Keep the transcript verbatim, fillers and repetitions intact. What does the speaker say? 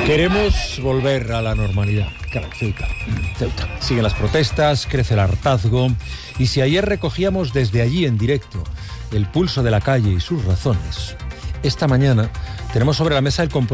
Queremos volver a la normalidad. Claro, Ceuta, Ceuta. Siguen las protestas, crece el hartazgo. Y si ayer recogíamos desde allí en directo el pulso de la calle y sus razones, esta mañana tenemos sobre la mesa el compromiso